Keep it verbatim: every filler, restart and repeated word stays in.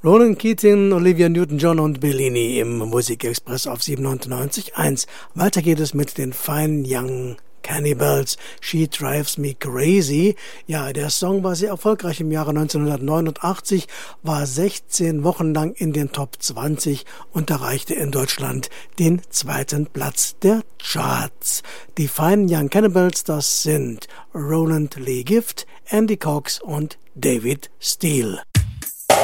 Ronan Keating, Olivia Newton-John und Bellini im Musikexpress auf siebenundneunzig Komma eins. Weiter geht es mit den Fine Young Cannibals, She Drives Me Crazy. Ja, der Song war sehr erfolgreich im Jahre neunzehnhundertneunundachtzig, war sechzehn Wochen lang in den Top zwanzig und erreichte in Deutschland den zweiten Platz der Charts. Die Fine Young Cannibals, das sind Roland Lee Gift, Andy Cox und David Steele.